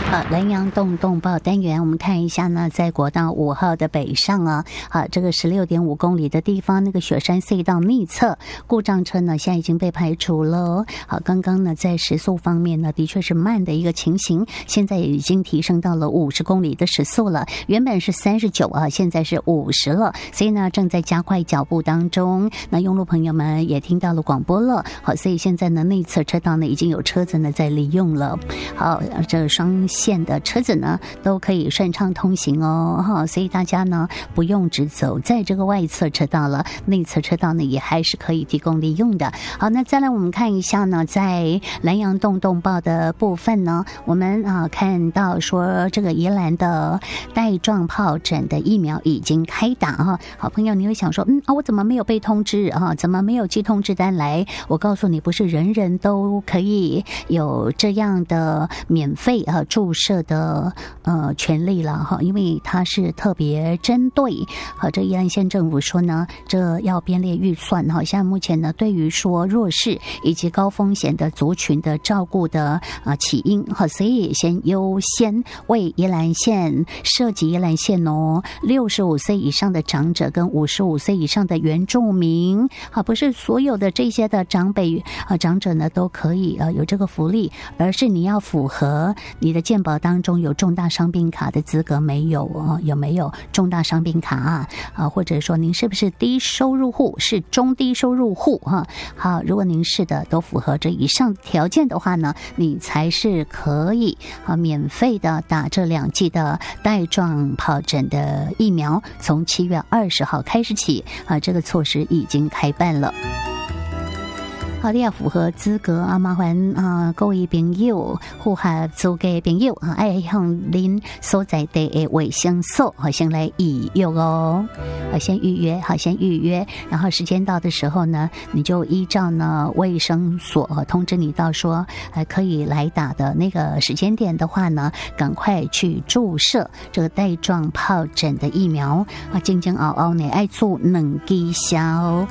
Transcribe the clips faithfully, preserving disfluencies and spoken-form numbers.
好，南洋动动报单元，我们看一下呢，在国道五号的北上啊，啊，这个十六点五公里的地方，那个雪山隧道内侧故障车呢，现在已经被排除了。好，刚刚呢，在时速方面呢，的确是慢的一个情形，现在已经提升到了五十公里的时速了，原本是三十九啊，现在是五十了，所以呢，正在加快脚步当中。那用路朋友们也听到了广播了，好，所以现在呢，内侧车道呢，已经有车子呢在利用了。好，这双线的车子呢都可以顺畅通行哦，哈，所以大家呢不用只走在这个外侧车道了，内侧车道呢也还是可以提供利用的。好，那再来我们看一下呢，在南洋动动报的部分呢，我们啊看到说这个宜兰的带状疱疹的疫苗已经开打哈。好朋友，你会想说，嗯啊，我怎么没有被通知啊？怎么没有寄通知单来？我告诉你，不是人人都可以有这样的免费啊注射的呃权利了哈，因为它是特别针对和这宜兰县政府说呢，这要编列预算哈，像目前呢对于说弱势以及高风险的族群的照顾的啊起因哈，所以先优先为宜兰县涉及宜兰县哦六十五岁以上的长者跟五十五岁以上的原住民啊，不是所有的这些的长辈啊长者呢都可以呃有这个福利，而是你要符合你的健保当中有重大伤病卡的资格没有啊？有没有重大伤病卡啊？啊，或者说您是不是低收入户，是中低收入户哈？好，如果您是的，都符合这以上条件的话呢，你才是可以啊免费的打这两剂的带状疱疹的疫苗，从七月二十号开始起啊，这个措施已经开办了。好，你要符合资格啊，麻烦啊各位朋友符合资格的朋友啊，爱向您所在地的卫生所好先来预约哦，好先预约，好先预约，然后时间到的时候呢，你就依照呢卫生所通知你到说呃可以来打的那个时间点的话呢，赶快去注射这个带状疱疹的疫苗啊，静静熬熬呢爱做两剂下哦。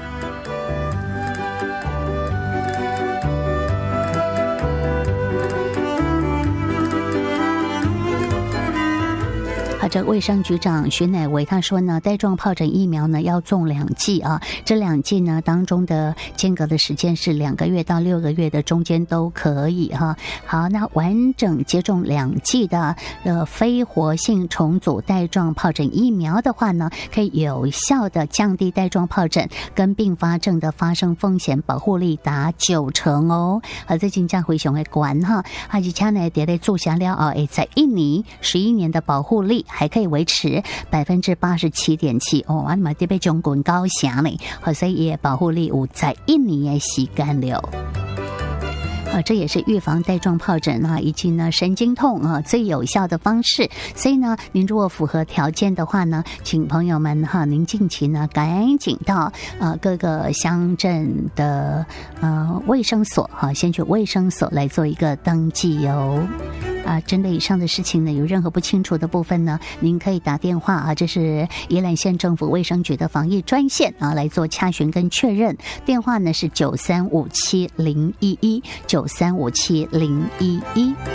这卫生局长徐乃维他说呢，带状疱疹疫苗呢要种两剂啊，这两剂呢当中的间隔的时间是两个月到六个月的中间都可以哈。好，那完整接种两剂的呃非活性重组带状疱疹疫苗的话呢，可以有效的降低带状疱疹跟并发症的发生风险，保护力达九成哦。啊，这真正非常的管哈，而且呢，在咧注射了后，会在一年十一年的保护力还可以维持百分之八十七点七哦，啊，嘛这边中国高强呢，所以也保护力有在一年的时间了。啊，这也是预防带状疱疹啊以及呢神经痛啊最有效的方式。所以呢，您如果符合条件的话呢，请朋友们哈，您近期呢赶紧到呃各个乡镇的呃卫生所哈，先去卫生所来做一个登记哦。啊，针对以上的事情呢，有任何不清楚的部分呢，您可以打电话啊，这是宜兰县政府卫生局的防疫专线啊，来做洽询跟确认。电话呢是九三五七零一一九三五七零一一。